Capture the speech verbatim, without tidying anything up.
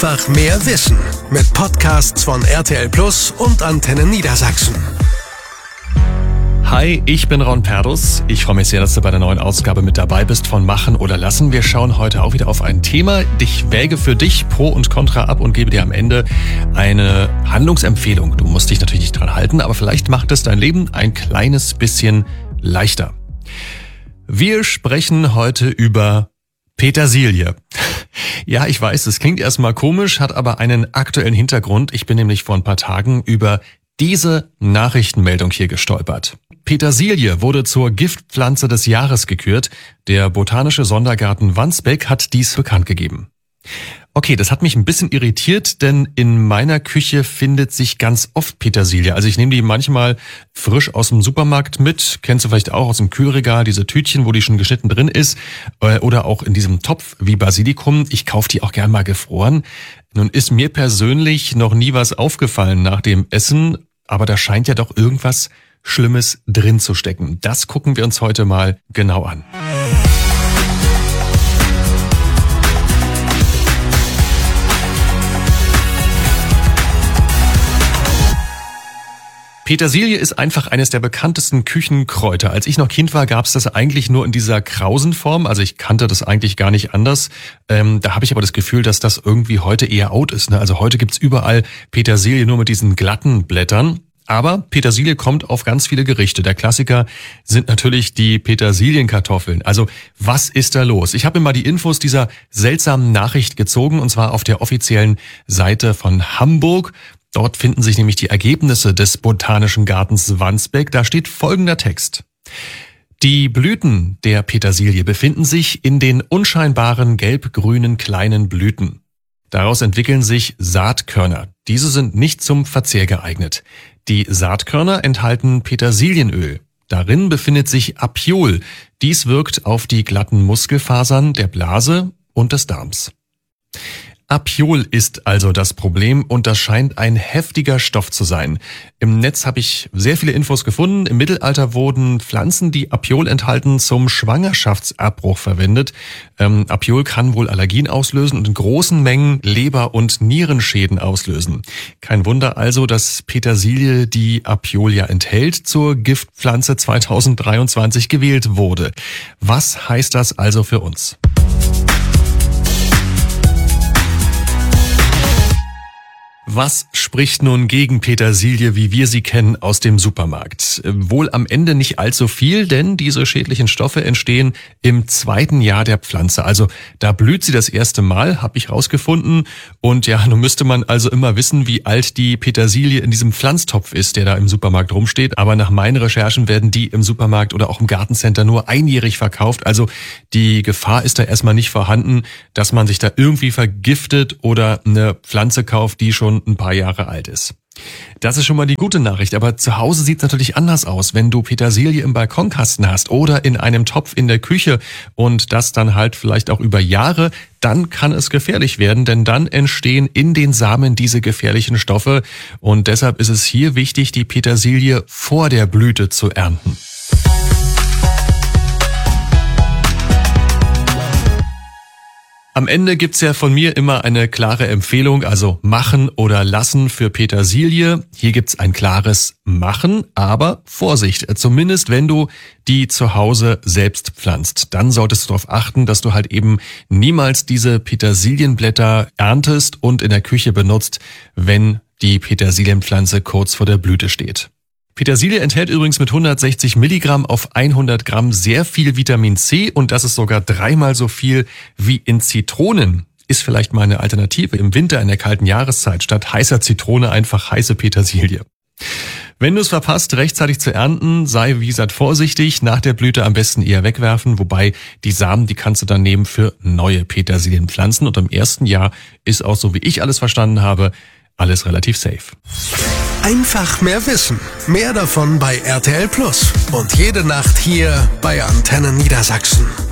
Einfach mehr Wissen mit Podcasts von R T L Plus und Antenne Niedersachsen. Hi, ich bin Ron Perdus. Ich freue mich sehr, dass du bei der neuen Ausgabe mit dabei bist von Machen oder Lassen. Wir schauen heute auch wieder auf ein Thema. Ich wäge für dich Pro und Contra ab und gebe dir am Ende eine Handlungsempfehlung. Du musst dich natürlich nicht dran halten, aber vielleicht macht es dein Leben ein kleines bisschen leichter. Wir sprechen heute über Petersilie. Ja, ich weiß, es klingt erstmal komisch, hat aber einen aktuellen Hintergrund. Ich bin nämlich vor ein paar Tagen über diese Nachrichtenmeldung hier gestolpert. Petersilie wurde zur Giftpflanze des Jahres gekürt. Der Botanische Sondergarten Wandsbek hat dies bekannt gegeben. Okay, das hat mich ein bisschen irritiert, denn in meiner Küche findet sich ganz oft Petersilie. Also ich nehme die manchmal frisch aus dem Supermarkt mit. Kennst du vielleicht auch aus dem Kühlregal, diese Tütchen, wo die schon geschnitten drin ist. Oder auch in diesem Topf wie Basilikum. Ich kaufe die auch gern mal gefroren. Nun ist mir persönlich noch nie was aufgefallen nach dem Essen, aber da scheint ja doch irgendwas Schlimmes drin zu stecken. Das gucken wir uns heute mal genau an. Petersilie ist einfach eines der bekanntesten Küchenkräuter. Als ich noch Kind war, gab es das eigentlich nur in dieser krausen Form. Also ich kannte das eigentlich gar nicht anders. Ähm, da habe ich aber das Gefühl, dass das irgendwie heute eher out ist. Ne? Also heute gibt's überall Petersilie nur mit diesen glatten Blättern. Aber Petersilie kommt auf ganz viele Gerichte. Der Klassiker sind natürlich die Petersilienkartoffeln. Also was ist da los? Ich habe mir mal die Infos dieser seltsamen Nachricht gezogen, und zwar auf der offiziellen Seite von Hamburg. Dort finden sich nämlich die Ergebnisse des Botanischen Gartens Wandsbek. Da steht folgender Text. Die Blüten der Petersilie befinden sich in den unscheinbaren gelb-grünen kleinen Blüten. Daraus entwickeln sich Saatkörner. Diese sind nicht zum Verzehr geeignet. Die Saatkörner enthalten Petersilienöl. Darin befindet sich Apiol. Dies wirkt auf die glatten Muskelfasern der Blase und des Darms. Apiol ist also das Problem und das scheint ein heftiger Stoff zu sein. Im Netz habe ich sehr viele Infos gefunden. Im Mittelalter wurden Pflanzen, die Apiol enthalten, zum Schwangerschaftsabbruch verwendet. Ähm, Apiol kann wohl Allergien auslösen und in großen Mengen Leber- und Nierenschäden auslösen. Kein Wunder also, dass Petersilie, die Apiol ja enthält, zur Giftpflanze zweitausenddreiundzwanzig gewählt wurde. Was heißt das also für uns? Was spricht nun gegen Petersilie, wie wir sie kennen, aus dem Supermarkt? Wohl am Ende nicht allzu viel, denn diese schädlichen Stoffe entstehen im zweiten Jahr der Pflanze. Also da blüht sie das erste Mal, habe ich rausgefunden. Und ja, nun müsste man also immer wissen, wie alt die Petersilie in diesem Pflanztopf ist, der da im Supermarkt rumsteht. Aber nach meinen Recherchen werden die im Supermarkt oder auch im Gartencenter nur einjährig verkauft. Also die Gefahr ist da erstmal nicht vorhanden, dass man sich da irgendwie vergiftet oder eine Pflanze kauft, die schon ein paar Jahre alt ist. Das ist schon mal die gute Nachricht, aber zu Hause sieht es natürlich anders aus, wenn du Petersilie im Balkonkasten hast oder in einem Topf in der Küche und das dann halt vielleicht auch über Jahre, dann kann es gefährlich werden, denn dann entstehen in den Samen diese gefährlichen Stoffe und deshalb ist es hier wichtig, die Petersilie vor der Blüte zu ernten. Am Ende gibt's ja von mir immer eine klare Empfehlung, also machen oder lassen für Petersilie. Hier gibt's ein klares Machen, aber Vorsicht, zumindest wenn du die zu Hause selbst pflanzt. Dann solltest du darauf achten, dass du halt eben niemals diese Petersilienblätter erntest und in der Küche benutzt, wenn die Petersilienpflanze kurz vor der Blüte steht. Petersilie enthält übrigens mit hundertsechzig Milligramm auf hundert Gramm sehr viel Vitamin C und das ist sogar dreimal so viel wie in Zitronen. Ist vielleicht mal eine Alternative im Winter in der kalten Jahreszeit. Statt heißer Zitrone einfach heiße Petersilie. Wenn du es verpasst, rechtzeitig zu ernten, sei wie gesagt vorsichtig. Nach der Blüte am besten eher wegwerfen, wobei die Samen, die kannst du dann nehmen für neue Petersilienpflanzen. Und im ersten Jahr ist auch, so wie ich alles verstanden habe, alles relativ safe. Einfach mehr Wissen. Mehr davon bei R T L Plus. Und jede Nacht hier bei Antenne Niedersachsen.